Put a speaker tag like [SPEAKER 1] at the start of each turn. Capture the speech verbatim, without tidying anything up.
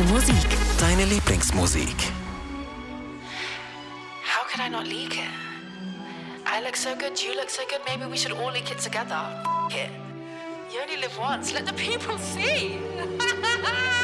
[SPEAKER 1] beste Musik.
[SPEAKER 2] Deine Lieblingsmusik.
[SPEAKER 3] How could I not leak it? I look so good, you look so good, maybe we should all leak it together. F it. You only live once, let the people see.